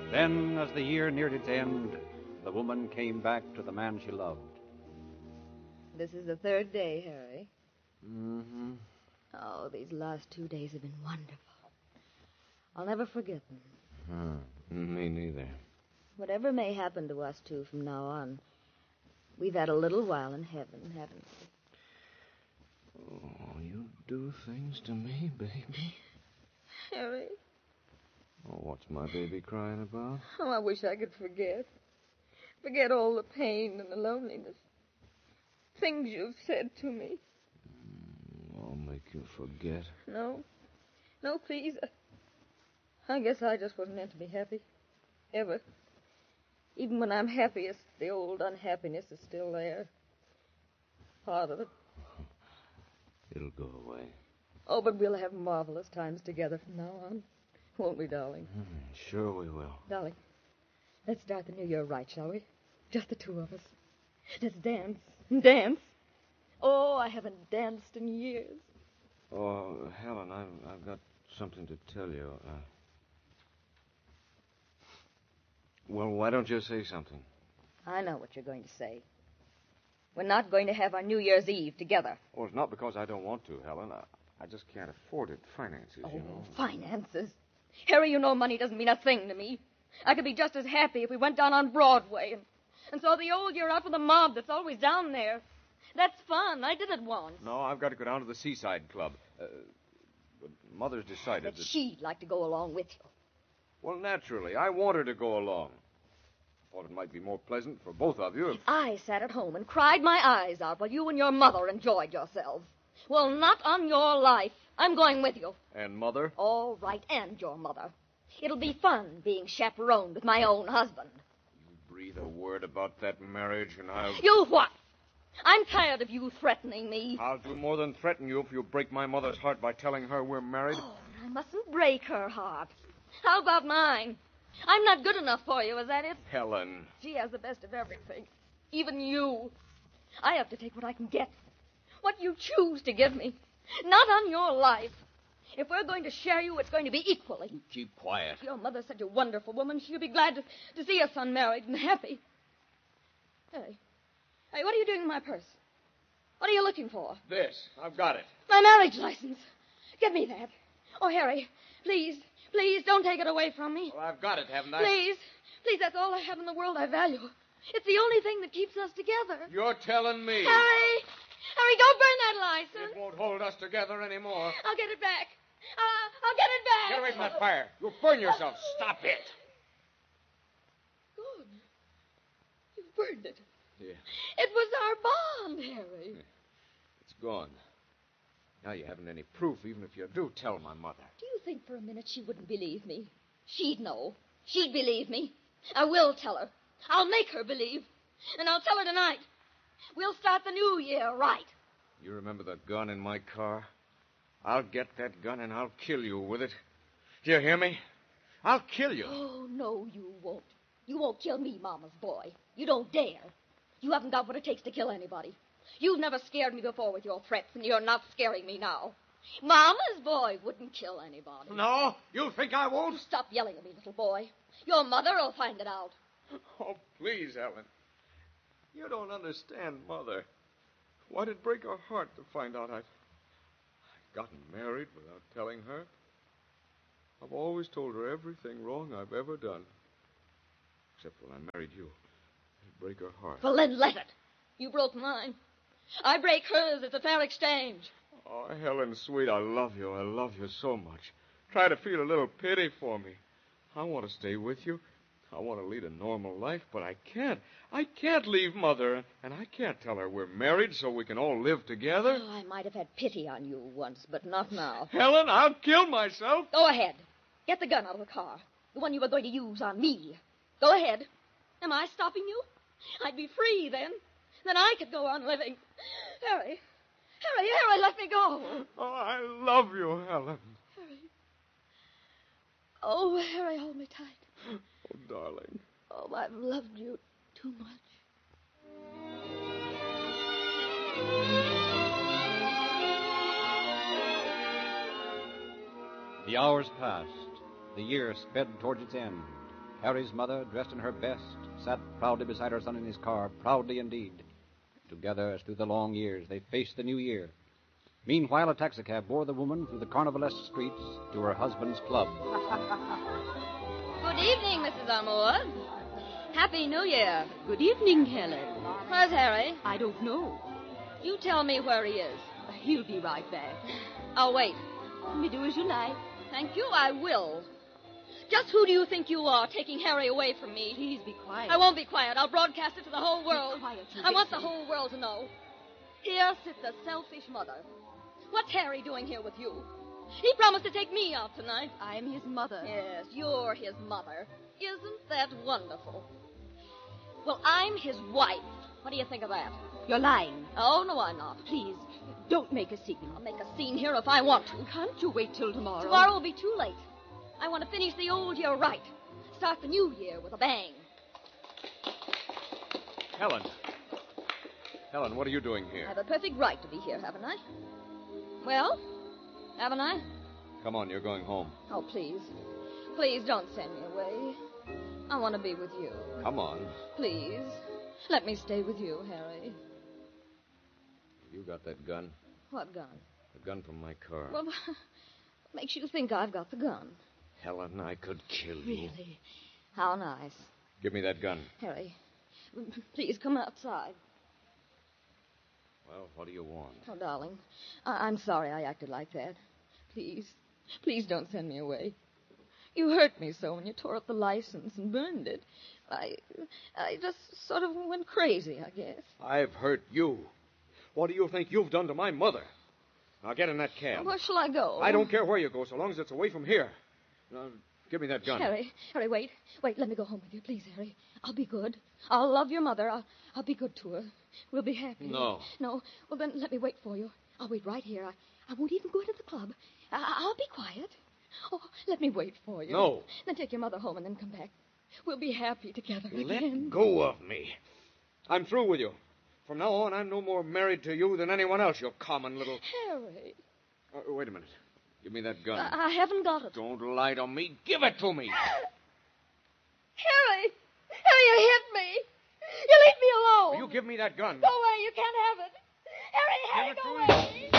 Then, as the year neared its end, the woman came back to the man she loved. This is the third day, Harry. Mm-hmm. Oh, these last 2 days have been wonderful. I'll never forget them. Me neither. Whatever may happen to us two from now on, we've had a little while in heaven, haven't we? Oh, you do things to me, baby. Harry. Oh, what's my baby crying about? Oh, I wish I could forget. Forget all the pain and the loneliness. Things you've said to me. I'll make you forget. No. No, please. I guess I just wasn't meant to be happy. Ever. Even when I'm happiest, the old unhappiness is still there. Part of it. It'll go away. Oh, but we'll have marvelous times together from now on. Won't we, darling? Sure we will. Darling, let's start the new year right, shall we? Just the two of us. Let's dance. Dance. Oh, I haven't danced in years. Oh, Helen, I've got something to tell you. Well, why don't you say something? I know what you're going to say. We're not going to have our New Year's Eve together. Well, it's not because I don't want to, Helen. I just can't afford it. Finances, you know. Finances. Harry, you know money doesn't mean a thing to me. I could be just as happy if we went down on Broadway and saw the old year out with the mob that's always down there. That's fun. I did it once. No, I've got to go down to the Seaside Club. But Mother's decided that she'd like to go along with you. Well, naturally. I want her to go along. Thought it might be more pleasant for both of you if... I sat at home and cried my eyes out while you and your mother enjoyed yourselves. Well, not on your life. I'm going with you. And Mother? All right, and your mother. It'll be fun being chaperoned with my own husband. You breathe a word about that marriage and I'll... You what? I'm tired of you threatening me. I'll do more than threaten you if you break my mother's heart by telling her we're married. Oh, I mustn't break her heart. How about mine? I'm not good enough for you, is that it? Helen. She has the best of everything. Even you. I have to take what I can get. What you choose to give me. Not on your life. If we're going to share you, it's going to be equally. Keep quiet. Your mother's such a wonderful woman. She'll be glad to see us unmarried and happy. Hey, what are you doing in my purse? What are you looking for? This. I've got it. My marriage license. Give me that. Oh, Harry, please, don't take it away from me. Well, I've got it, haven't I? Please, that's all I have in the world I value. It's the only thing that keeps us together. You're telling me. Harry, don't burn that license. It won't hold us together anymore. I'll get it back. I'll get it back. Get away from that fire. You'll burn yourself. Stop it. Good. You burned it. Yeah. It was our bond, Harry. It's gone. Now you haven't any proof, even if you do tell my mother. Do you think for a minute she wouldn't believe me? She'd know. She'd believe me. I will tell her. I'll make her believe. And I'll tell her tonight. We'll start the new year right. You remember the gun in my car? I'll get that gun and I'll kill you with it. Do you hear me? I'll kill you. Oh, no, you won't. You won't kill me, Mama's boy. You don't dare. You haven't got what it takes to kill anybody. You've never scared me before with your threats, and you're not scaring me now. Mama's boy wouldn't kill anybody. No? You think I won't? Stop yelling at me, little boy. Your mother will find it out. Oh, please, Ellen. You don't understand, Mother. Why'd it break her heart to find out I'd gotten married without telling her? I've always told her everything wrong I've ever done. Except when I married you. It'd break her heart. Well, then let it. You broke mine. I break hers. It's a fair exchange. Oh, Helen, sweet, I love you. I love you so much. Try to feel a little pity for me. I want to stay with you. I want to lead a normal life, but I can't. I can't leave Mother, and I can't tell her we're married so we can all live together. Oh, I might have had pity on you once, but not now. Helen, I'll kill myself. Go ahead. Get the gun out of the car. The one you were going to use on me. Go ahead. Am I stopping you? I'd be free then. Then I could go on living. Harry, let me go. Oh, I love you, Helen. Harry. Oh, Harry, hold me tight. Oh, darling. Oh, I've loved you too much. The hours passed. The year sped towards its end. Harry's mother, dressed in her best, sat proudly beside her son in his car, proudly indeed. Together, as through the long years, they faced the new year. Meanwhile, a taxicab bore the woman through the carnivalesque streets to her husband's club. Good evening, Mrs. Elmwood. Happy New Year. Good evening, Helen. Where's Harry? I don't know. You tell me where he is. He'll be right back. I'll wait. You do as you like. Thank you, I will. Just who do you think you are, taking Harry away from me? Please be quiet. I won't be quiet. I'll broadcast it to the whole world. Be quiet, you I want get the whole world to know. Here sits a selfish mother. What's Harry doing here with you? He promised to take me out tonight. I'm his mother. Yes, you're his mother. Isn't that wonderful? Well, I'm his wife. What do you think of that? You're lying. Oh, no, I'm not. Please, don't make a scene. I'll make a scene here if I want to. Can't you wait till tomorrow? Tomorrow will be too late. I want to finish the old year right. Start the new year with a bang. Helen. Helen, what are you doing I here? have a perfect right to be here, haven't I? Well, haven't I? Come on, you're going home. Oh, please. Please don't send me away. I want to be with you. Come on. Please. Let me stay with you, Harry. You got that gun? What gun? The gun from my car. Well, what makes you think I've got the gun? Helen, I could kill you. Really? How nice. Give me that gun. Harry, please come outside. Well, what do you want? Oh, darling, I'm sorry I acted like that. Please don't send me away. You hurt me so when you tore up the license and burned it. I just sort of went crazy, I guess. I've hurt you. What do you think you've done to my mother? Now get in that cab. Where shall I go? I don't care where you go, so long as it's away from here. Now, give me that gun. Harry, wait. Let me go home with you, please, Harry. I'll be good. I'll love your mother. I'll be good to her. We'll be happy. No. No? Well, then let me wait for you. I'll wait right here. I won't even go into the club. I'll be quiet. Oh, let me wait for you. No. Then take your mother home and then come back. We'll be happy together Let again. go of me. I'm through with you. From now on, I'm no more married to you than anyone else, you common little... Harry. Wait a minute. Give me that gun. I haven't got it. Don't lie to me. Give it to me. Harry! Harry, you hit me! You leave me alone! You give me that gun. Go away. You can't have it. Harry, Give it go to me. away!